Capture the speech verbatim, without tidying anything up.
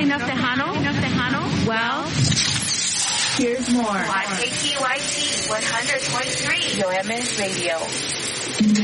Enough Tejano? Enough Tejano? Well, here's more. On K T Y T one hundred point three, Yoemen Radio.